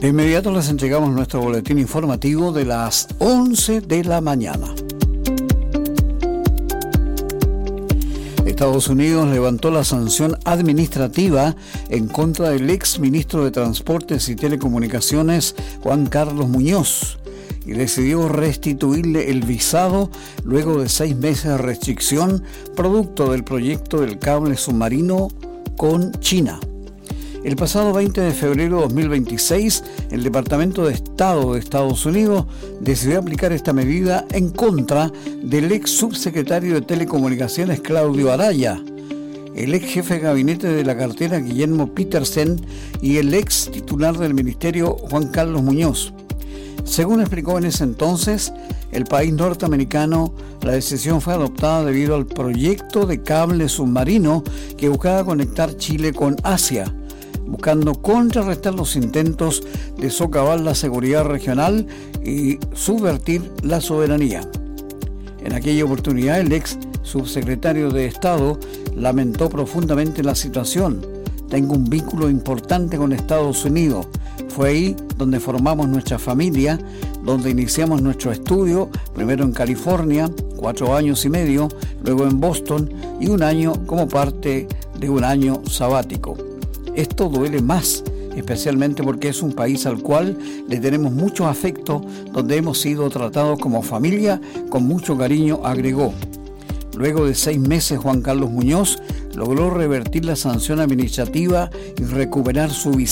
De inmediato les entregamos nuestro boletín informativo de las 11 de la mañana. Estados Unidos levantó la sanción administrativa en contra del ex ministro de Transportes y Telecomunicaciones, Juan Carlos Muñoz, y decidió restituirle el visado luego de 6 meses de restricción producto del proyecto del cable submarino con China. El pasado 20 de febrero de 2026, el Departamento de Estado de Estados Unidos decidió aplicar esta medida en contra del ex subsecretario de Telecomunicaciones Claudio Araya, el ex jefe de gabinete de la cartera Guillermo Petersen y el ex titular del ministerio Juan Carlos Muñoz. Según explicó en ese entonces el país norteamericano, la decisión fue adoptada debido al proyecto de cable submarino que buscaba conectar Chile con Asia, buscando contrarrestar los intentos de socavar la seguridad regional y subvertir la soberanía. En aquella oportunidad, el ex subsecretario de Estado lamentó profundamente la situación. Tengo un vínculo importante con Estados Unidos. Fue ahí donde formamos nuestra familia, donde iniciamos nuestro estudio, primero en California, 4 años y medio, luego en Boston y 1 año como parte de un año sabático. Esto duele más, especialmente porque es un país al cual le tenemos mucho afecto, donde hemos sido tratados como familia con mucho cariño, agregó. Luego de 6 meses, Juan Carlos Muñoz logró revertir la sanción administrativa y recuperar su visado.